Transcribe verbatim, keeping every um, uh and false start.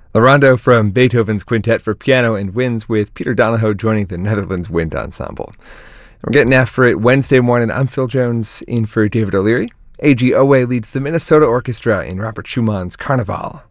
The rondo from Beethoven's Quintet for Piano and Winds, with Peter Donahoe joining the Netherlands Wind Ensemble. We're getting after it Wednesday morning. I'm Phil Jones, in for David O'Leary. A G Owe leads the Minnesota Orchestra in Robert Schumann's Carnival.